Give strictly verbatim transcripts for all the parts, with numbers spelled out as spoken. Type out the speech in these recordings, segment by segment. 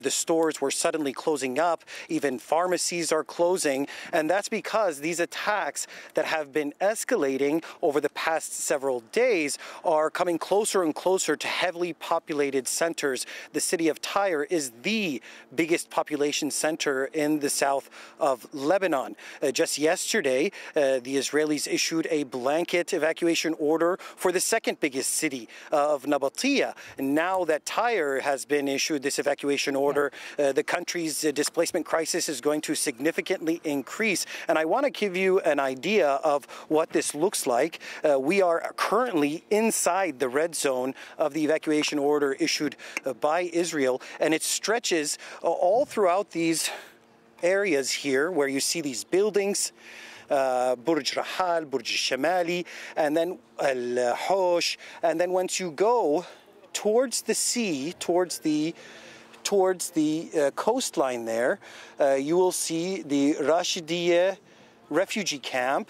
The stores were suddenly closing up, even pharmacies are closing, and that's because these attacks that have been escalating over the past several days are coming closer and closer to heavily populated centers. The city of Tyre is the biggest population center in the south of Lebanon. Uh, just yesterday, uh, the Israelis issued a blanket evacuation order for the second biggest city uh, of Nabatea. And now that Tyre has been issued this evacuation order, Uh, the country's uh, displacement crisis is going to significantly increase. And I want to give you an idea of what this looks like. Uh, we are currently inside the red zone of the evacuation order issued uh, by Israel, and it stretches uh, all throughout these areas here where you see these buildings. Uh, Burj Rahal, Burj Shamali, and then Al Hosh. And then once you go towards the sea, towards the towards the uh, coastline there, uh, you will see the Rashidiyeh refugee camp.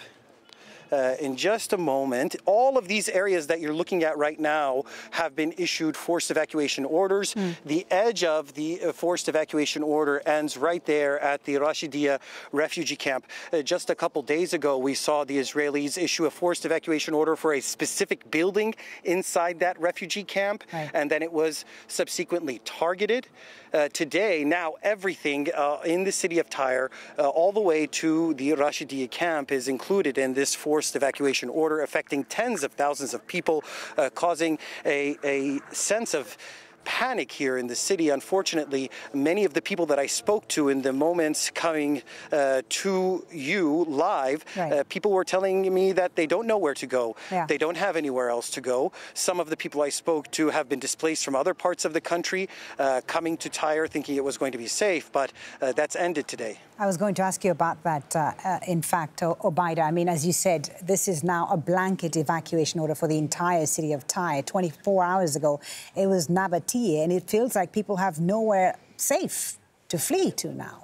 Uh, in just a moment, all of these areas that you're looking at right now have been issued forced evacuation orders. Mm. The edge of the uh, forced evacuation order ends right there at the Rashidiyeh refugee camp. Uh, just a couple days ago, we saw the Israelis issue a forced evacuation order for a specific building inside that refugee camp, right. And then it was subsequently targeted. Uh, today, now everything uh, in the city of Tyre, uh, all the way to the Rashidiyeh camp, is included in this forced evacuation order, affecting tens of thousands of people, uh, causing a, a sense of panic here in the city. Unfortunately, many of the people that I spoke to in the moments coming uh, to you live, right. uh, people were telling me that they don't know where to go. Yeah. They don't have anywhere else to go. Some of the people I spoke to have been displaced from other parts of the country, uh, coming to Tyre thinking it was going to be safe, but uh, that's ended today. I was going to ask you about that, uh, uh, in fact, Obaida. I mean, as you said, this is now a blanket evacuation order for the entire city of Tyre. twenty-four hours ago, it was Nabatea, and it feels like people have nowhere safe to flee to now.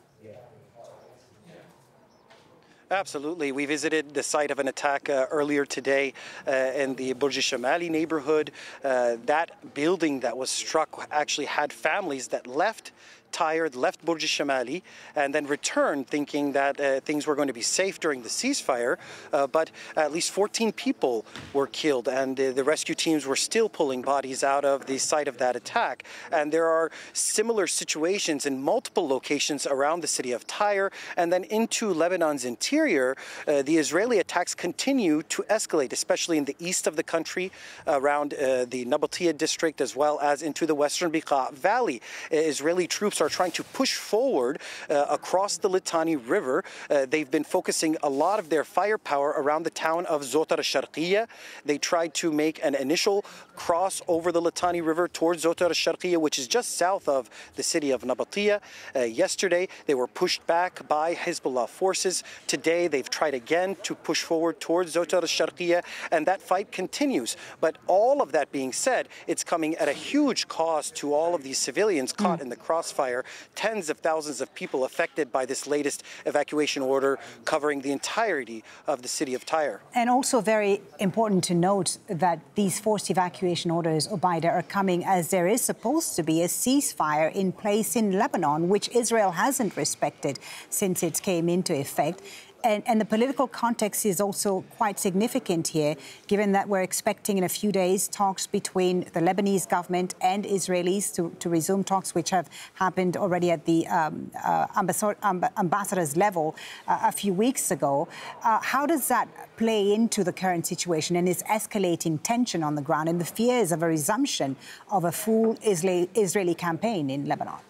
Absolutely. We visited the site of an attack uh, earlier today uh, in the Burj Shamali neighborhood. Uh, that building that was struck actually had families that left Tyre, left Burj Shamali, and then returned thinking that uh, things were going to be safe during the ceasefire. Uh, but at least fourteen people were killed, and uh, the rescue teams were still pulling bodies out of the site of that attack. And there are similar situations in multiple locations around the city of Tyre, and then into Lebanon's interior. Uh, the Israeli attacks continue to escalate, especially in the east of the country, around uh, the Nabatea district, as well as into the western Beqa Valley. Uh, Israeli troops are trying to push forward uh, across the Litani River. Uh, they've been focusing a lot of their firepower around the town of Zotar al-Sharqiyya. They tried to make an initial cross over the Litani River towards Zotar al-Sharqiyya, which is just south of the city of Nabatea. Uh, yesterday, they were pushed back by Hezbollah forces. Today, they've tried again to push forward towards Zotar al-Sharqiyya, and that fight continues. But all of that being said, it's coming at a huge cost to all of these civilians caught mm. in the crossfire. Tens of thousands of people affected by this latest evacuation order covering the entirety of the city of Tyre. And also very important to note that these forced evacuation orders, Obaida, are coming as there is supposed to be a ceasefire in place in Lebanon, which Israel hasn't respected since it came into effect. And, and the political context is also quite significant here, given that we're expecting in a few days talks between the Lebanese government and Israelis to, to resume talks, which have happened already at the um, uh, ambassador, amb ambassador's level uh, a few weeks ago. Uh, how does that play into the current situation and is escalating tension on the ground and the fears of a resumption of a full Israeli, Israeli campaign in Lebanon?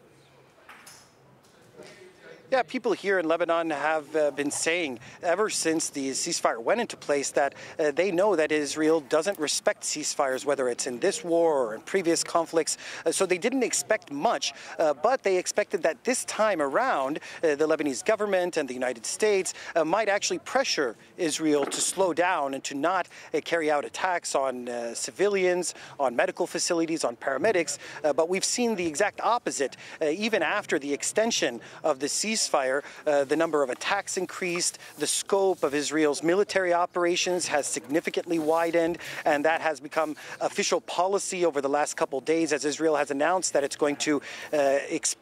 Yeah, people here in Lebanon have uh, been saying ever since the ceasefire went into place that uh, they know that Israel doesn't respect ceasefires, whether it's in this war or in previous conflicts. Uh, so they didn't expect much, uh, but they expected that this time around, uh, the Lebanese government and the United States uh, might actually pressure Israel to slow down and to not uh, carry out attacks on uh, civilians, on medical facilities, on paramedics. Uh, but we've seen the exact opposite. Uh, even after the extension of the ceasefire, ceasefire, uh, the number of attacks increased, the scope of Israel's military operations has significantly widened, and that has become official policy over the last couple days as Israel has announced that it's going to uh, expand